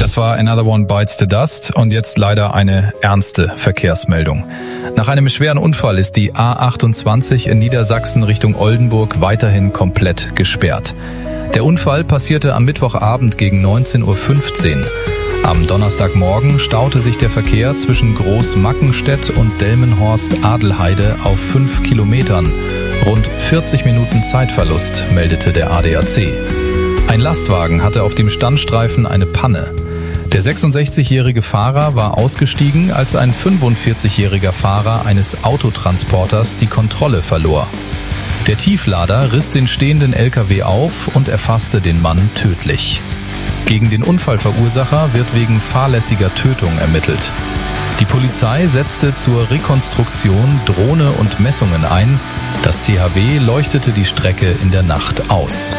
Das war Another One Bites the Dust und jetzt leider eine ernste Verkehrsmeldung. Nach einem schweren Unfall ist die A28 in Niedersachsen Richtung Oldenburg weiterhin komplett gesperrt. Der Unfall passierte am Mittwochabend gegen 19:15 Uhr. Am Donnerstagmorgen staute sich der Verkehr zwischen Großmackenstedt und Delmenhorst-Adelheide auf 5 Kilometern. Rund 40 Minuten Zeitverlust, meldete der ADAC. Ein Lastwagen hatte auf dem Standstreifen eine Panne. Der 66-jährige Fahrer war ausgestiegen, als ein 45-jähriger Fahrer eines Autotransporters die Kontrolle verlor. Der Tieflader riss den stehenden LKW auf und erfasste den Mann tödlich. Gegen den Unfallverursacher wird wegen fahrlässiger Tötung ermittelt. Die Polizei setzte zur Rekonstruktion Drohne und Messungen ein. Das THW leuchtete die Strecke in der Nacht aus.